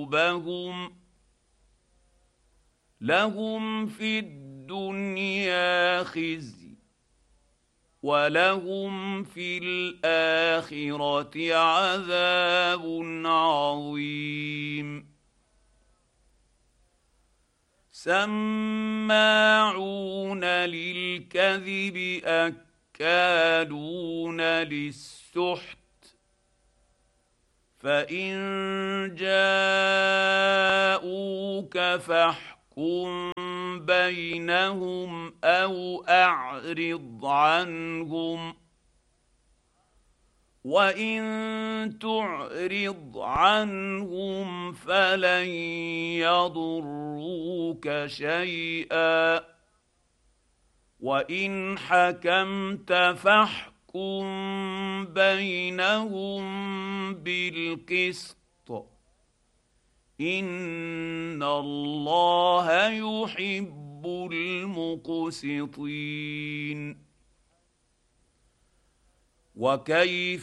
لهم في الدنيا خزي ولهم في الآخرة عذاب عظيم سماعون للكذب أكالون للسحت فإن جاءوك فاحكم بينهم أو أعرض عنهم وإن تعرض عنهم فلن يضروك شيئا وإن حكمت فاحكم بينهم بالقسط إن الله يحب المقسطين وكيف